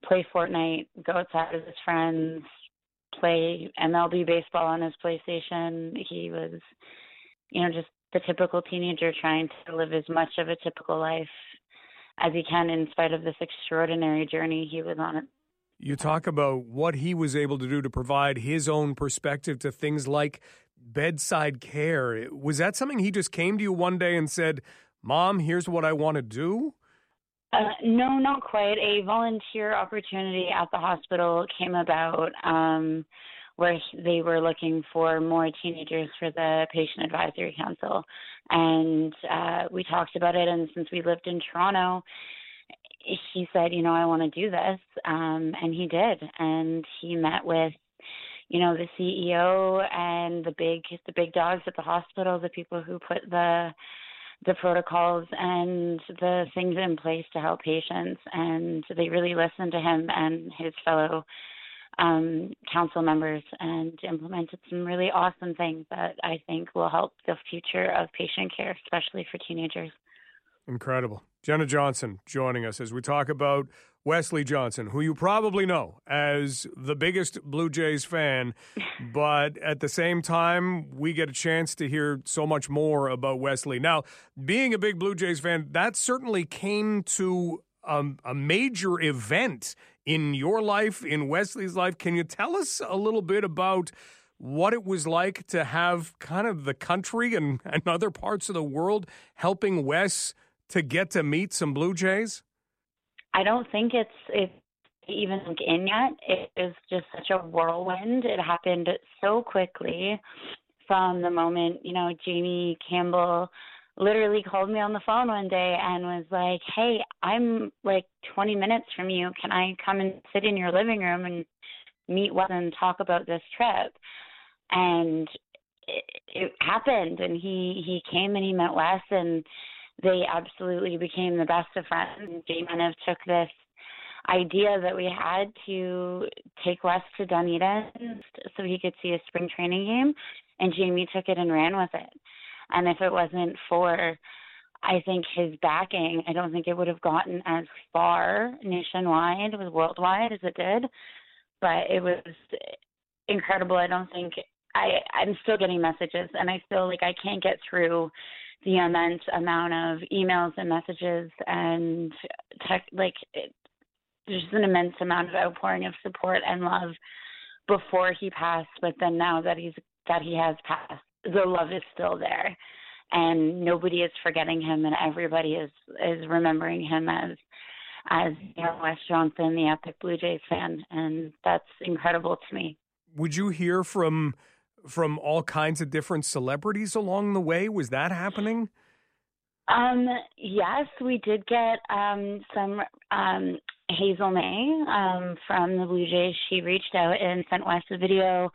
play Fortnite, go outside with his friends, play MLB baseball on his PlayStation. He was, just the typical teenager trying to live as much of a typical life as he can in spite of this extraordinary journey he was on. You talk about what he was able to do to provide his own perspective to things like bedside care. Was that something he just came to you one day and said, Mom, here's what I want to do? No, not quite. A volunteer opportunity at the hospital came about where they were looking for more teenagers for the Patient Advisory Council. And we talked about it, and since we lived in Toronto, he said, I want to do this, and he did. And he met with, the CEO and the big dogs at the hospital, the people who put the protocols and the things in place to help patients, and they really listened to him and his fellow council members and implemented some really awesome things that I think will help the future of patient care, especially for teenagers. Incredible. Jenna Johnson joining us as we talk about Wesley Johnson, who you probably know as the biggest Blue Jays fan, but at the same time, we get a chance to hear so much more about Wesley. Now, being a big Blue Jays fan, that certainly came to a major event in your life, in Wesley's life. Can you tell us a little bit about what it was like to have kind of the country and other parts of the world helping Wes to get to meet some Blue Jays? I don't think it's even in yet. It is just such a whirlwind. It happened so quickly from the moment, Jamie Campbell literally called me on the phone one day and was like, hey, I'm like 20 minutes from you. Can I come and sit in your living room and meet Wes and talk about this trip? And it happened, and he came and he met Wes, and they absolutely became the best of friends. Jamie kind of took this idea that we had to take Wes to Dunedin so he could see a spring training game, and Jamie took it and ran with it. And if it wasn't for, I think, his backing, I don't think it would have gotten as far nationwide, worldwide as it did. But it was incredible. I don't think I'm still getting messages, and I feel like I can't get through the immense amount of emails and messages and there's an immense amount of outpouring of support and love before he passed, but then now that he has passed, the love is still there, and nobody is forgetting him, and everybody is remembering him as Wes Johnson, the epic Blue Jays fan, and that's incredible to me. Would you hear from all kinds of different celebrities along the way? Was that happening? Yes, we did get some Hazel May from the Blue Jays. She reached out and sent Wes a video.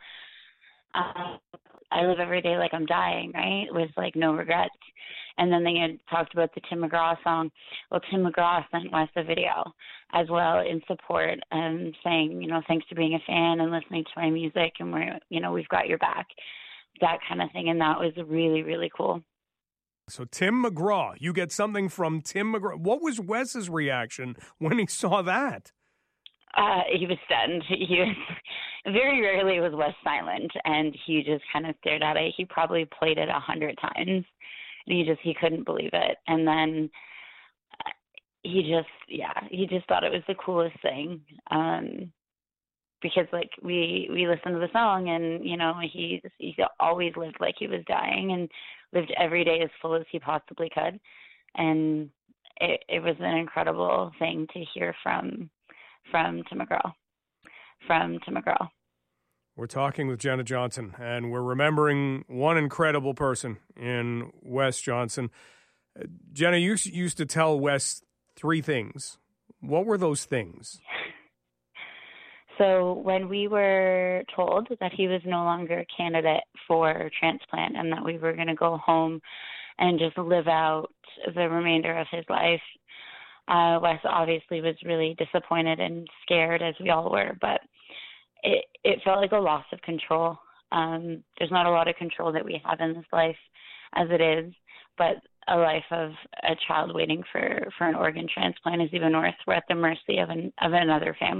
I live every day like I'm dying, right? With like no regrets. And then they had talked about the Tim McGraw song. Well, Tim McGraw sent Wes a video as well in support and saying, thanks for being a fan and listening to my music, and we've got your back, that kind of thing. And that was really, really cool. So Tim McGraw, you get something from Tim McGraw. What was Wes's reaction when he saw that? He was stunned. He was very rarely was Wes silent, and he just kind of stared at it. He probably played it 100 times, and he couldn't believe it. And then he just thought it was the coolest thing, because like we listened to the song, and he always lived like he was dying and lived every day as full as he possibly could, and it was an incredible thing to hear from Tim McGraw. We're talking with Jenna Johnson, and we're remembering one incredible person in Wes Johnson. Jenna, you used to tell Wes 3 things. What were those things? So when we were told that he was no longer a candidate for transplant and that we were going to go home and just live out the remainder of his life, Wes obviously was really disappointed and scared, as we all were, but it felt like a loss of control. There's not a lot of control that we have in this life as it is, but a life of a child waiting for an organ transplant is even worse. We're at the mercy of another family.